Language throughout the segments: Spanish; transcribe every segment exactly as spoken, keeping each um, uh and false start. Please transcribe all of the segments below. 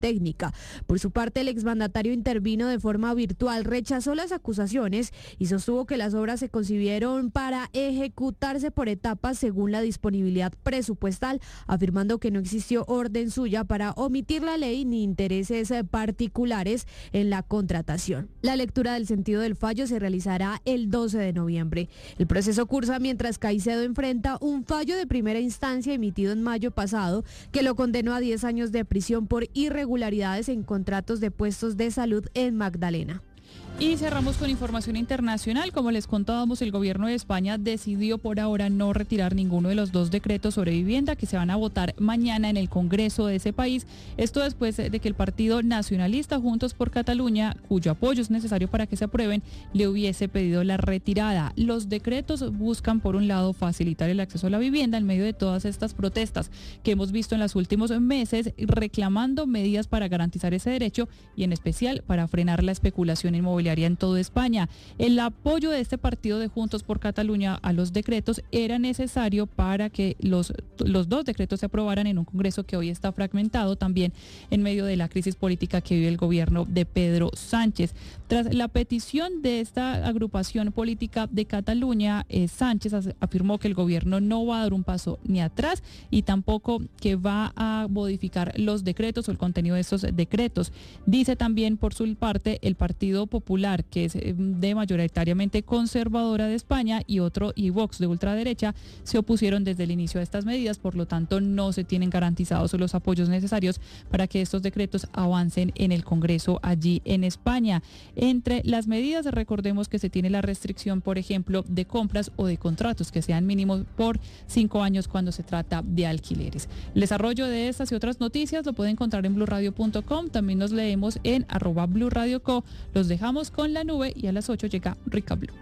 técnica. Por su parte, el exmandatario intervino de forma virtual, rechazó las acusaciones y sostuvo que las obras se concibieron para ejecutarse por etapas según la disponibilidad presupuestal, afirmando que no existió orden suya para omitir la ley ni intereses particulares en la contratación. La lectura del sentido del fallo se realizará el doce de noviembre. El proceso cursa mientras Caicedo enfrenta un fallo de primera instancia emitido en mayo pasado que lo condenó a diez años de prisión por irregularidades en contratos de puestos de salud en Magdalena. Y cerramos con información internacional. Como les contábamos, el gobierno de España decidió por ahora no retirar ninguno de los dos decretos sobre vivienda que se van a votar mañana en el Congreso de ese país. Esto después de que el partido nacionalista Juntos por Cataluña, cuyo apoyo es necesario para que se aprueben, le hubiese pedido la retirada. Los decretos buscan, por un lado, facilitar el acceso a la vivienda en medio de todas estas protestas que hemos visto en los últimos meses, reclamando medidas para garantizar ese derecho y en especial para frenar la especulación inmobiliaria en toda España. El apoyo de este partido de Juntos por Cataluña a los decretos era necesario para que los, los dos decretos se aprobaran en un Congreso que hoy está fragmentado también en medio de la crisis política que vive el gobierno de Pedro Sánchez. Tras la petición de esta agrupación política de Cataluña, eh, Sánchez afirmó que el gobierno no va a dar un paso ni atrás y tampoco que va a modificar los decretos o el contenido de estos decretos. Dice también por su parte el Partido Popular, que es de mayoritariamente conservadora de España, y otro, y Vox de ultraderecha, se opusieron desde el inicio a estas medidas, por lo tanto no se tienen garantizados los apoyos necesarios para que estos decretos avancen en el Congreso allí en España. Entre las medidas, recordemos que se tiene la restricción, por ejemplo, de compras o de contratos que sean mínimos por cinco años cuando se trata de alquileres. El desarrollo de estas y otras noticias lo pueden encontrar en blue radio punto com, también nos leemos en arroba Blue Radio Co. Los dejamos con la nube y a las ocho llega Rica Blue.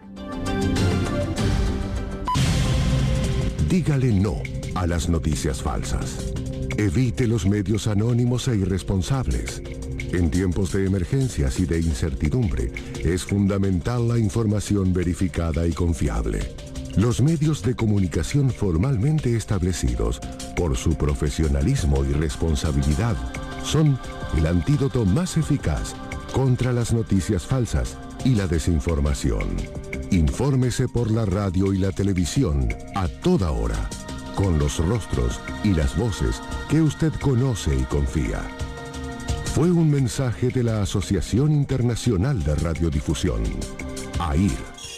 Dígale no a las noticias falsas. Evite los medios anónimos e irresponsables. En tiempos de emergencias y de incertidumbre, es fundamental la información verificada y confiable. Los medios de comunicación formalmente establecidos, por su profesionalismo y responsabilidad, son el antídoto más eficaz contra las noticias falsas y la desinformación. Infórmese por la radio y la televisión a toda hora, con los rostros y las voces que usted conoce y confía. Fue un mensaje de la Asociación Internacional de Radiodifusión, A I R.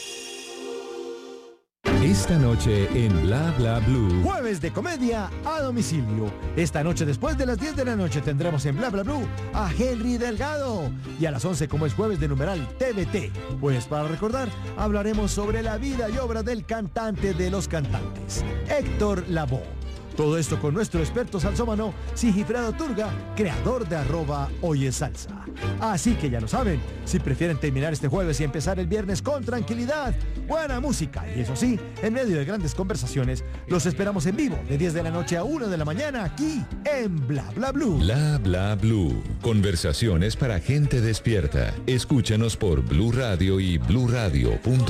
Esta noche en Bla Bla Blue. Jueves de comedia a domicilio. Esta noche después de las diez de la noche tendremos en Bla Bla Blue a Henry Delgado. Y a las once, como es jueves de numeral T V T, pues para recordar hablaremos sobre la vida y obra del cantante de los cantantes, Héctor Lavoe. Todo esto con nuestro experto salsómano Sigifredo Turga, creador de arroba Oye Salsa. Así que ya lo saben, si prefieren terminar este jueves y empezar el viernes con tranquilidad, buena música y eso sí, en medio de grandes conversaciones, los esperamos en vivo de diez de la noche a una de la mañana aquí en Bla Bla Blue. Bla Bla Blue. Conversaciones para gente despierta. Escúchanos por Blue Radio y blue radio punto com.